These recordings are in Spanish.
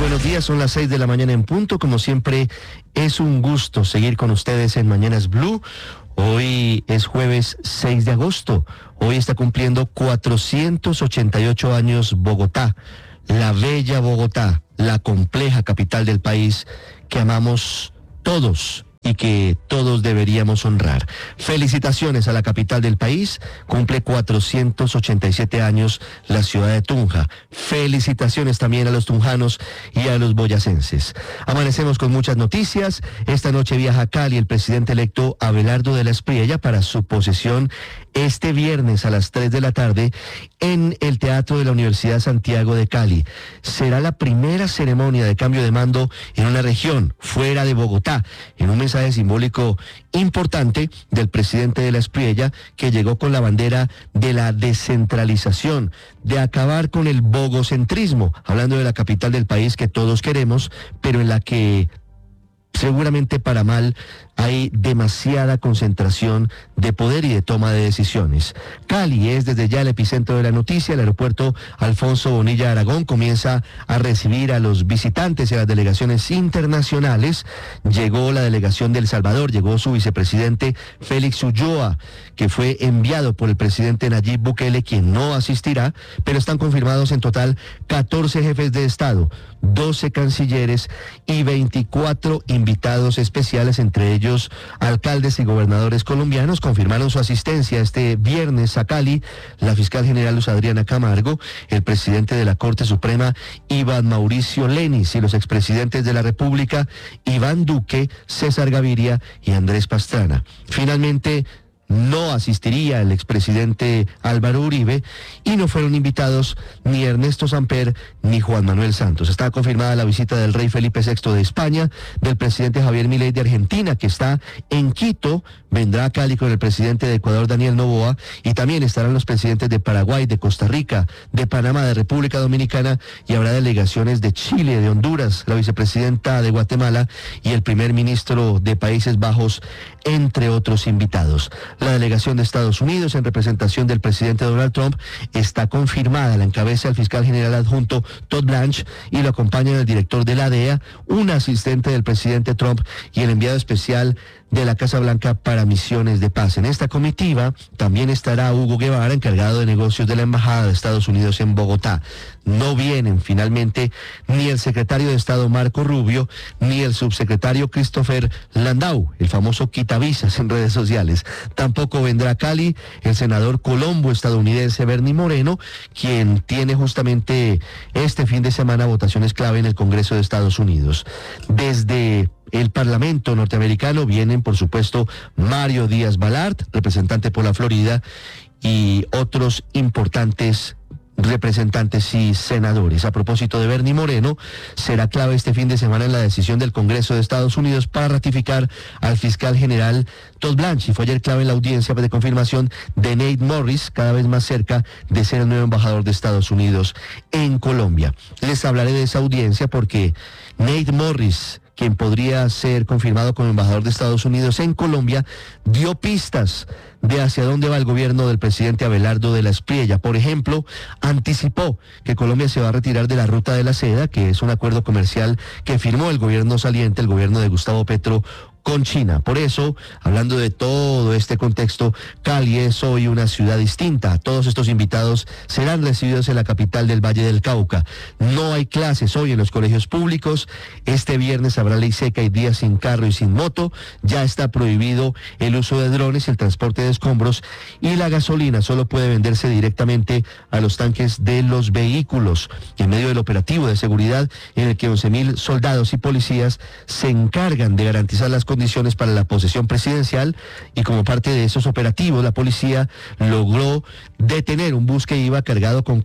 buenos días, son las 6 de la mañana en punto. Como siempre, es un gusto seguir con ustedes en Mañanas Blue. Hoy es jueves 6 de agosto. Hoy está cumpliendo 488 años Bogotá, la bella Bogotá, la compleja capital del país que amamos todos y que todos deberíamos honrar. Felicitaciones a la capital del país, cumple 487 años la ciudad de Tunja. Felicitaciones también a los tunjanos y a los boyacenses. Amanecemos con muchas noticias. Esta noche viaja a Cali el presidente electo Abelardo de la Espriella para su posesión este viernes a las 3 de la tarde en el Teatro de la Universidad Santiago de Cali. Será la primera ceremonia de cambio de mando en una región fuera de Bogotá, en un mensaje simbólico importante del presidente de la Espriella, que llegó con la bandera de la descentralización, de acabar con el bogocentrismo, hablando de la capital del país que todos queremos, pero en la que seguramente para mal hay demasiada concentración de poder y de toma de decisiones. Cali es desde ya el epicentro de la noticia. El aeropuerto Alfonso Bonilla Aragón comienza a recibir a los visitantes y a las delegaciones internacionales. Llegó la delegación de El Salvador, llegó su vicepresidente Félix Ulloa, que fue enviado por el presidente Nayib Bukele, quien no asistirá, pero están confirmados en total 14 jefes de Estado, 12 cancilleres y 24 invitados especiales, entre ellos alcaldes y gobernadores colombianos. Confirmaron su asistencia este viernes a Cali la fiscal general Luz Adriana Camargo, el presidente de la Corte Suprema Iván Mauricio Lenis y los expresidentes de la República Iván Duque, César Gaviria y Andrés Pastrana. Finalmente, no asistiría el expresidente Álvaro Uribe y no fueron invitados ni Ernesto Samper ni Juan Manuel Santos. Está confirmada la visita del rey Felipe VI de España, del presidente Javier Milei de Argentina, que está en Quito, vendrá a Cali con el presidente de Ecuador Daniel Noboa, y también estarán los presidentes de Paraguay, de Costa Rica, de Panamá, de República Dominicana, y habrá delegaciones de Chile, de Honduras, la vicepresidenta de Guatemala y el primer ministro de Países Bajos, entre otros invitados. La delegación de Estados Unidos, en representación del presidente Donald Trump, está confirmada. La encabeza el fiscal general adjunto Todd Blanche y lo acompañan el director de la DEA, un asistente del presidente Trump y el enviado especial de la Casa Blanca para misiones de paz. En esta comitiva también estará Hugo Guevara, encargado de negocios de la Embajada de Estados Unidos en Bogotá. No vienen finalmente ni el secretario de Estado Marco Rubio, ni el subsecretario Christopher Landau, el famoso quitavisas en redes sociales. Tampoco vendrá a Cali el senador colombo estadounidense Bernie Moreno, quien tiene justamente este fin de semana votaciones clave en el Congreso de Estados Unidos. Desde el Parlamento norteamericano vienen, por supuesto, Mario Díaz Balart, representante por la Florida, y otros importantes representantes y senadores. A propósito de Bernie Moreno, será clave este fin de semana en la decisión del Congreso de Estados Unidos para ratificar al fiscal general Todd Blanche, y fue ayer clave en la audiencia de confirmación de Nate Morris, cada vez más cerca de ser el nuevo embajador de Estados Unidos en Colombia. Les hablaré de esa audiencia porque Nate Morris, quien podría ser confirmado como embajador de Estados Unidos en Colombia, dio pistas de hacia dónde va el gobierno del presidente Abelardo de la Espriella. Por ejemplo, anticipó que Colombia se va a retirar de la Ruta de la Seda, que es un acuerdo comercial que firmó el gobierno saliente, el gobierno de Gustavo Petro, con China. Por eso, hablando de todo este contexto, Cali es hoy una ciudad distinta. Todos estos invitados serán recibidos en la capital del Valle del Cauca. No hay clases hoy en los colegios públicos. Este viernes habrá ley seca y días sin carro y sin moto. Ya está prohibido el uso de drones, el transporte de escombros, y la gasolina solo puede venderse directamente a los tanques de los vehículos. En medio del operativo de seguridad en el que 11.000 soldados y policías se encargan de garantizar las condiciones para la posesión presidencial, y como parte de esos operativos la policía logró detener un bus que iba cargado con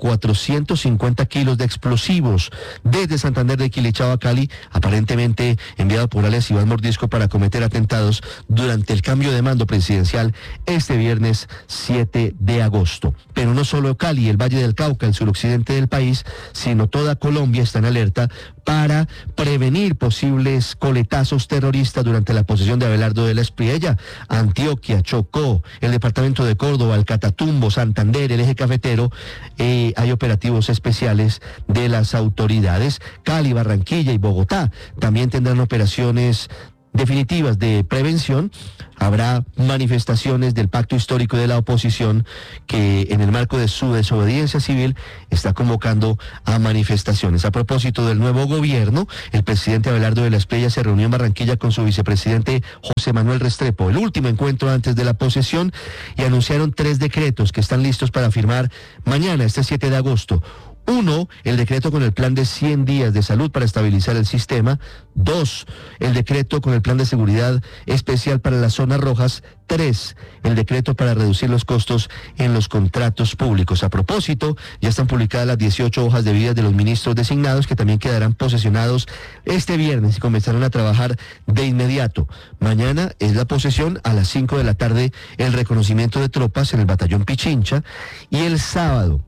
450 kilos de explosivos desde Santander de Quilichao a Cali, aparentemente enviado por alias Iván Mordisco para cometer atentados durante el cambio de mando presidencial este viernes 7 de agosto. Pero no solo Cali, el Valle del Cauca, el suroccidente del país, sino toda Colombia está en alerta para prevenir posibles coletazos terroristas durante la posesión de Abelardo de la Espriella. Antioquia, Chocó, el departamento de Córdoba, el Catatumbo, Santander, el eje cafetero, hay operativos especiales de las autoridades. Cali, Barranquilla y Bogotá también tendrán operaciones definitivas de prevención. Habrá manifestaciones del pacto histórico de la oposición que en el marco de su desobediencia civil está convocando a manifestaciones. A propósito del nuevo gobierno, el presidente Abelardo de la Espriella se reunió en Barranquilla con su vicepresidente José Manuel Restrepo, el último encuentro antes de la posesión, y anunciaron 3 decretos que están listos para firmar mañana, este 7 de agosto. 1, el decreto con el plan de 100 días de salud para estabilizar el sistema. 2, el decreto con el plan de seguridad especial para las zonas rojas. 3, el decreto para reducir los costos en los contratos públicos. A propósito, ya están publicadas las 18 hojas de vida de los ministros designados, que también quedarán posesionados este viernes y comenzarán a trabajar de inmediato. Mañana es la posesión, a las 5 de la tarde el reconocimiento de tropas en el batallón Pichincha, y el sábado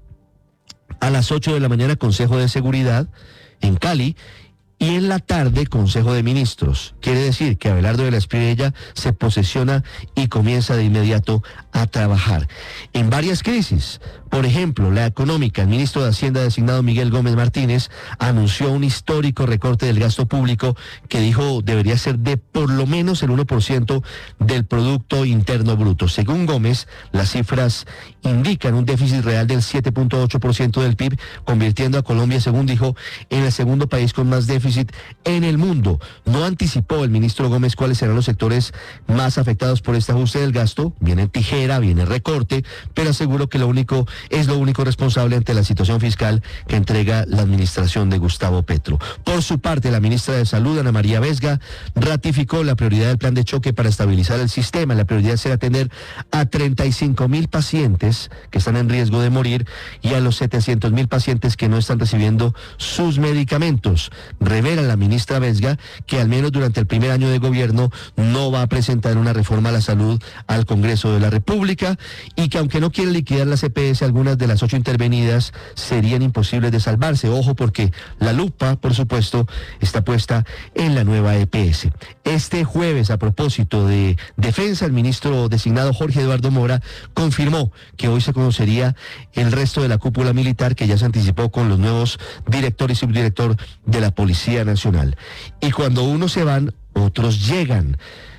a las 8 de la mañana Consejo de Seguridad en Cali, y en la tarde Consejo de Ministros. Quiere decir que Abelardo de la Espriella se posesiona y comienza de inmediato a trabajar en varias crisis. Por ejemplo, la económica. El ministro de Hacienda designado Miguel Gómez Martínez anunció un histórico recorte del gasto público que dijo debería ser de por lo menos el 1% del Producto Interno Bruto. Según Gómez, las cifras indican un déficit real del 7.8% del PIB, convirtiendo a Colombia, según dijo, en el segundo país con más déficit en el mundo. No anticipó el ministro Gómez cuáles serán los sectores más afectados por este ajuste del gasto. Viene tijera, viene recorte, pero aseguró que es lo único responsable ante la situación fiscal que entrega la administración de Gustavo Petro. Por su parte, la ministra de Salud, Ana María Vesga, ratificó la prioridad del plan de choque para estabilizar el sistema. La prioridad será atender a 35.000 pacientes que están en riesgo de morir y a los 700.000 pacientes que no están recibiendo sus medicamentos. Revela la ministra Vesga que al menos durante el primer año de gobierno no va a presentar una reforma a la salud al Congreso de la República, y que aunque no quiere liquidar las EPS, algunas de las 8 intervenidas serían imposibles de salvarse. Ojo, porque la lupa, por supuesto, está puesta en la nueva EPS. Este jueves, a propósito de defensa, el ministro designado Jorge Eduardo Mora confirmó que hoy se conocería el resto de la cúpula militar, que ya se anticipó con los nuevos director y subdirector de la Policía Nacional. Y cuando unos se van, otros llegan.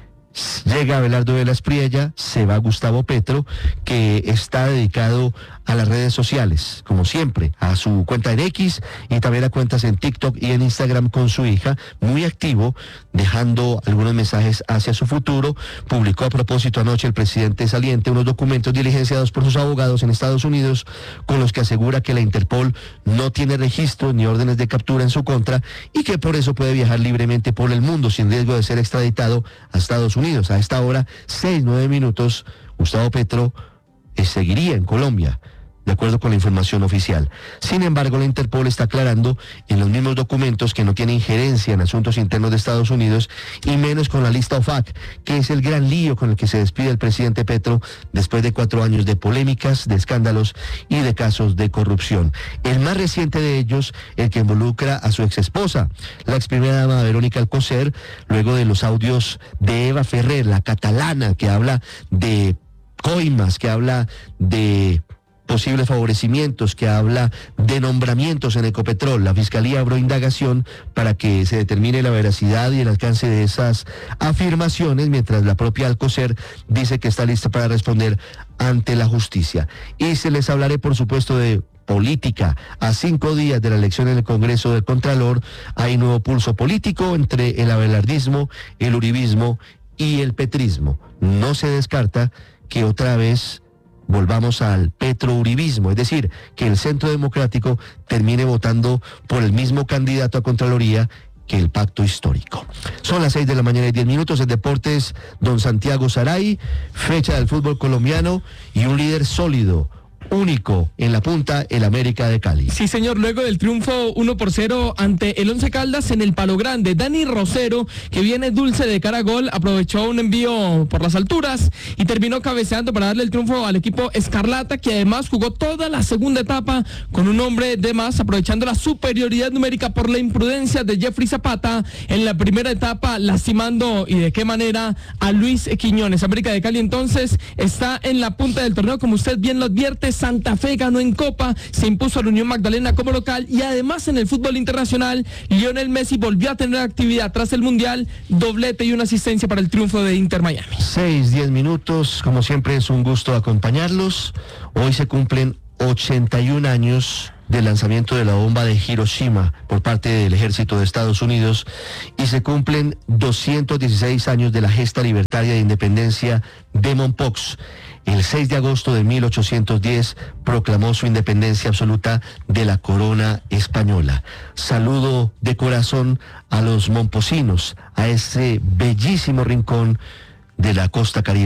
Llega Abelardo de la Espriella, se va Gustavo Petro, que está dedicado a las redes sociales, como siempre, a su cuenta en X y también a cuentas en TikTok y en Instagram con su hija, muy activo, dejando algunos mensajes hacia su futuro. Publicó a propósito anoche el presidente saliente unos documentos diligenciados por sus abogados en Estados Unidos, con los que asegura que la Interpol no tiene registros ni órdenes de captura en su contra y que por eso puede viajar libremente por el mundo sin riesgo de ser extraditado a Estados Unidos. A esta hora, 6:09 minutos, Gustavo Petro seguiría en Colombia, de acuerdo con la información oficial. Sin embargo, la Interpol está aclarando en los mismos documentos que no tiene injerencia en asuntos internos de Estados Unidos, y menos con la lista OFAC, que es el gran lío con el que se despide el presidente Petro después de 4 años de polémicas, de escándalos y de casos de corrupción. El más reciente de ellos, el que involucra a su exesposa, la ex primera dama Verónica Alcocer, luego de los audios de Eva Ferrer, la catalana, que habla de coimas, que habla de posibles favorecimientos, que habla de nombramientos en Ecopetrol. La Fiscalía abrió indagación para que se determine la veracidad y el alcance de esas afirmaciones, mientras la propia Alcocer dice que está lista para responder ante la justicia. Y se les hablaré, por supuesto, de política. A 5 días de la elección en el Congreso del Contralor, hay nuevo pulso político entre el abelardismo, el uribismo y el petrismo. No se descarta que otra vez volvamos al petrouribismo, es decir, que el Centro Democrático termine votando por el mismo candidato a Contraloría que el pacto histórico. Son las 6 de la mañana y 10 minutos. En deportes, don Santiago Saray, fecha del fútbol colombiano y un líder sólido. único en la punta, el América de Cali. Sí, señor, luego del triunfo 1-0 ante el Once Caldas en el Palo Grande, Dani Rosero, que viene dulce de cara a gol, aprovechó un envío por las alturas y terminó cabeceando para darle el triunfo al equipo Escarlata, que además jugó toda la segunda etapa con un hombre de más, aprovechando la superioridad numérica por la imprudencia de Jeffrey Zapata en la primera etapa, lastimando y de qué manera a Luis Quiñones. América de Cali entonces está en la punta del torneo, como usted bien lo advierte. Santa Fe ganó en Copa, se impuso a la Unión Magdalena como local y además en el fútbol internacional, Lionel Messi volvió a tener actividad tras el Mundial, doblete y una asistencia para el triunfo de Inter Miami. 6-10 minutos, como siempre es un gusto acompañarlos. Hoy se cumplen 81 años del lanzamiento de la bomba de Hiroshima por parte del ejército de Estados Unidos y se cumplen 216 años de la gesta libertaria de independencia de Mompox. El 6 de agosto de 1810 proclamó su independencia absoluta de la corona española. Saludo de corazón a los momposinos, a ese bellísimo rincón de la costa caribe.